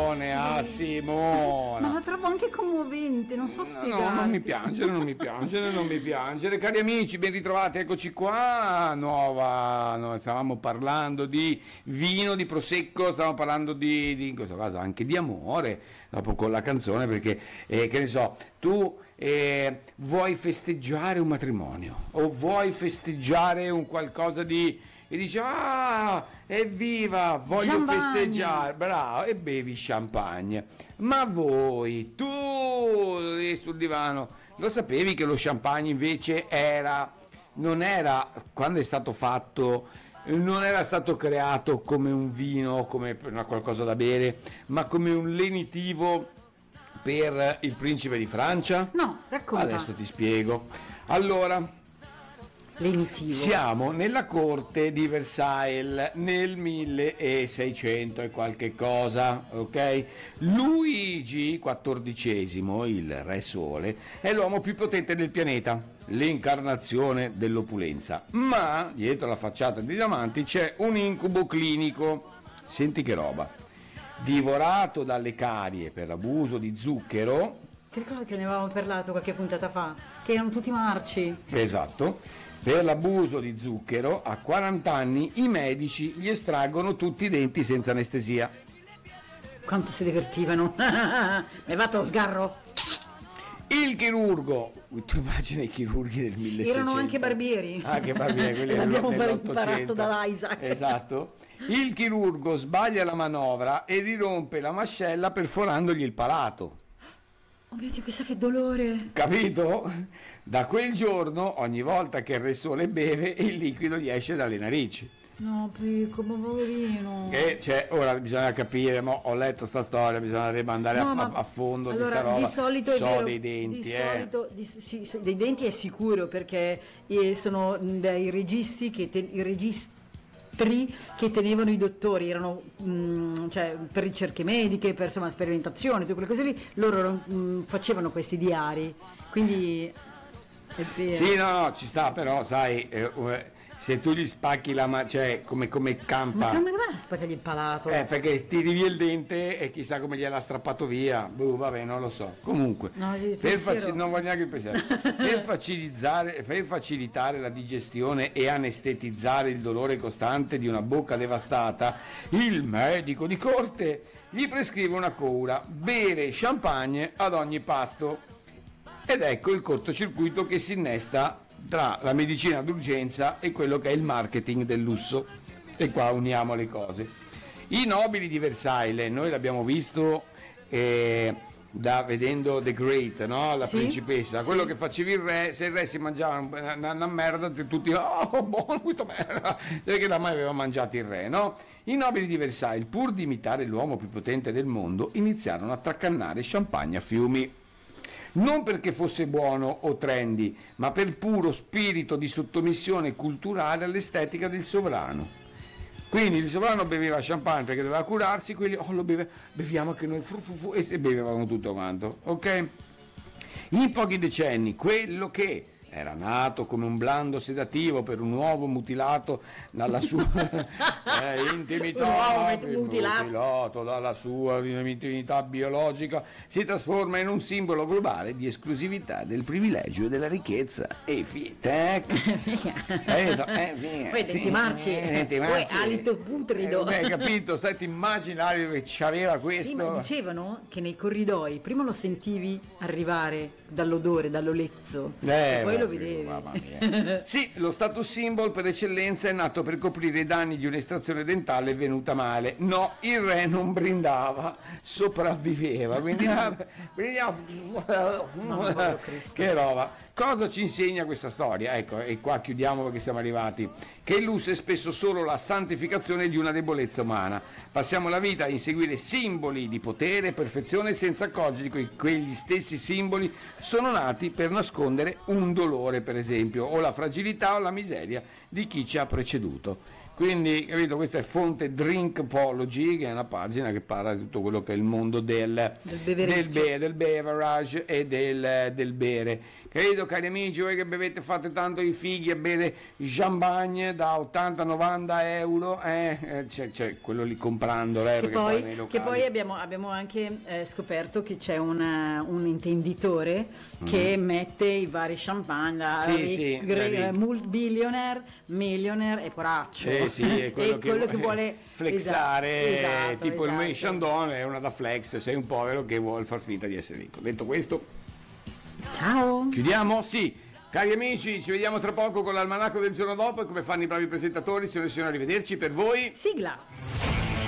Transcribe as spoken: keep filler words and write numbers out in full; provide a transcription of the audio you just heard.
Simone, a Simone. Ma la trovo anche commovente, non so spiegare. No, non mi piangere, non mi piangere, non mi piangere. Cari amici, ben ritrovati, eccoci qua. Nuova, no, stavamo parlando di vino, di prosecco, stavamo parlando di, di in questo caso anche di amore, dopo con la canzone, perché, eh, che ne so, tu eh, vuoi festeggiare un matrimonio o vuoi festeggiare un qualcosa di... e dici, ah, evviva, voglio Champagne. festeggiare, bravo, e bevi champagne. Ma voi, tu lì sul divano, lo sapevi che lo champagne invece era, non era, quando è stato fatto, non era stato creato come un vino, come una qualcosa da bere, ma come un lenitivo per il principe di Francia? No, racconta. Adesso ti spiego. Allora... Lenitivo. Siamo nella corte di Versailles nel milleseicento e qualche cosa, ok? Luigi quattordicesimo, il Re Sole, è l'uomo più potente del pianeta, l'incarnazione dell'opulenza. Ma dietro la facciata di diamanti c'è un incubo clinico. Senti che roba. Divorato dalle carie per abuso di zucchero. Ti ricordi che ne avevamo parlato qualche puntata fa? Che erano tutti marci. Esatto. Per l'abuso di zucchero, a quaranta anni i medici gli estraggono tutti i denti senza anestesia. Quanto si divertivano. Mi è fatto lo sgarro. Il chirurgo, tu immagina i chirurghi del milleseicento. Erano anche barbieri. Anche barbieri, quelli L'abbiamo dell'Ottocento. imparato dall'Isaac. Esatto. Il chirurgo sbaglia la manovra e rirompe la mascella perforandogli il palato. Oh mio Dio, chissà che dolore. Capito? Da quel giorno, ogni volta che il Re Sole beve, il liquido gli esce dalle narici. No, piccolo, poverino. Che cioè, ora bisogna capire, mo, ho letto sta storia, bisognerebbe andare No, a, ma- a fondo allora, di sta roba. di solito è so vero, dei denti, di eh. solito, di- sì, sì, dei denti è sicuro, perché eh, sono mh, dei registi che te- i registri che tenevano i dottori, erano mh, cioè, per ricerche mediche, per insomma sperimentazioni, tutte quelle cose lì, loro mh, facevano questi diari, quindi è vero. Sì, no, no, ci sta, però sai, eh, eh, se tu gli spacchi la ma- cioè come, come campa. Ma come va a spaccargli il palato? Eh, perché tiri via il dente e chissà come gliel'ha strappato via. Boh, vabbè, non lo so. Comunque, No, il per pensiero. faci- non voglio neanche il pensiero. per, facilizzare, per facilitare la digestione e anestetizzare il dolore costante di una bocca devastata, il medico di corte gli prescrive una cura: bere champagne ad ogni pasto. Ed ecco il cortocircuito che si innesta tra la medicina d'urgenza e quello che è il marketing del lusso. E qua uniamo le cose. I nobili di Versailles, noi l'abbiamo visto eh, da vedendo The Great, no? La Sì, principessa, sì. quello che facevi il re, se il re si mangiava una, una- una merda, tutti, oh buono, questa merda, perché da mai aveva mangiato il re, no? I nobili di Versailles, pur di imitare l'uomo più potente del mondo, iniziarono a traccannare champagne a fiumi. Non perché fosse buono o trendy, ma per puro spirito di sottomissione culturale all'estetica del sovrano. Quindi il sovrano beveva champagne perché doveva curarsi, quelli oh lo beve, beviamo anche noi, fu, fu, fu, e bevevano tutto quanto, ok? In pochi decenni quello che era nato come un blando sedativo per un uovo mutilato dalla sua eh, intimità, Un uovo mutilato. mutilato dalla sua intimità biologica, si trasforma in un simbolo globale di esclusività, del privilegio e della ricchezza. E fi, tac. Eh, no, eh, via, Poi sì, denti marci, eh, denti poi marci. alito putrido. Eh, beh, capito, stai ti immaginario che c'aveva questo. Sì, ma dicevano che nei corridoi prima lo sentivi arrivare dall'odore, dall'olezzo, Eh, e poi lo sì, vedevi. mamma mia. Sì, lo status symbol per eccellenza è nato per coprire i danni di un'estrazione dentale venuta male. No, il re non brindava, sopravviveva. Quindi, ah, brindiamo. Mamma Cristo. Che roba. Cosa ci insegna questa storia? Ecco, e qua chiudiamo perché siamo arrivati. Che il lusso è spesso solo la santificazione di una debolezza umana. Passiamo la vita a inseguire simboli di potere e perfezione senza accorgerci che quegli stessi simboli sono nati per nascondere un dolore, per esempio, o la fragilità o la miseria di chi ci ha preceduto. Quindi, capito, questa è fonte Drinkpology, che è una pagina che parla di tutto quello che è il mondo del, Del del, bevereggio. be- del beverage e del, del bere. Credo, cari amici, voi che bevete, fate tanto i fighi a bere champagne da ottanta novanta euro, eh, eh, c'è, c'è quello lì comprandolo, eh, Che perché poi, poi, nei che locali... poi abbiamo, abbiamo anche eh, scoperto che c'è una- un intenditore che mette i vari champagne, da Sì, ri- sì, gre- da lì. eh, mul- billionaire, millionaire e poraccio. Eh sì, è quello, E che, quello vuole che vuole flexare, esatto, tipo il esatto. May Chandon è una da flex, sei un povero che vuole far finta di essere ricco. Detto questo, Ciao. chiudiamo? Sì. Cari amici, ci vediamo tra poco con l'almanacco del giorno dopo e come fanno i bravi presentatori, se non riusciamo a rivederci per voi. Sigla.